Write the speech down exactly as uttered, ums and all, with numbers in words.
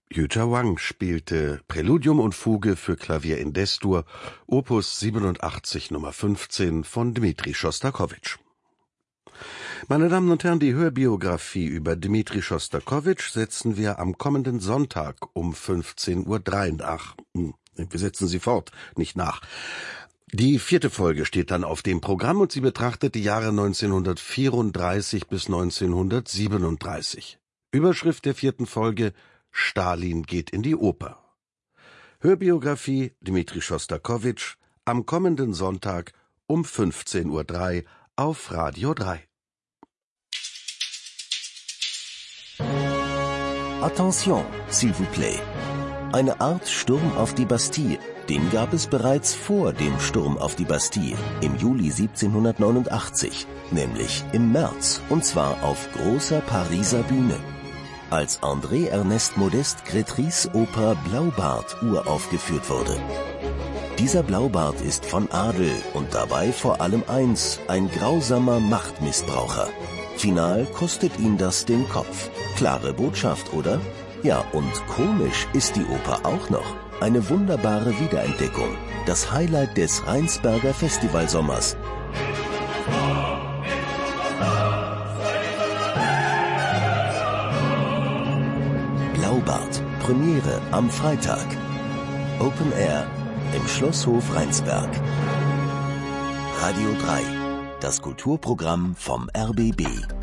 Yuja Wang spielte Präludium und Fuge für Klavier in D-Dur, Opus siebenundachtzig Nummer fünfzehn von Dmitri Schostakowitsch. Meine Damen und Herren, die Hörbiografie über Dmitri Schostakowitsch setzen wir am kommenden Sonntag um fünfzehn Uhr drei nach. Wir setzen sie fort, nicht nach. Die vierte Folge steht dann auf dem Programm und sie betrachtet die Jahre neunzehnhundertvierunddreißig bis neunzehnhundertsiebenunddreißig. Überschrift der vierten Folge: Stalin geht in die Oper. Hörbiografie Dmitri Schostakowitsch am kommenden Sonntag um fünfzehn Uhr drei auf Radio drei. Attention, s'il vous plaît. Eine Art Sturm auf die Bastille, den gab es bereits vor dem Sturm auf die Bastille im Juli siebzehnhundertneunundachtzig, nämlich im März, und zwar auf großer Pariser Bühne. Als André-Ernest Modeste Crétrys Oper Blaubart uraufgeführt wurde. Dieser Blaubart ist von Adel und dabei vor allem eins, ein grausamer Machtmissbraucher. Final kostet ihn das den Kopf. Klare Botschaft, oder? Ja, und komisch ist die Oper auch noch. Eine wunderbare Wiederentdeckung. Das Highlight des Rheinsberger Festivalsommers. Blaubart, Premiere am Freitag. Open Air im Schlosshof Rheinsberg. Radio drei, das Kulturprogramm vom R B B.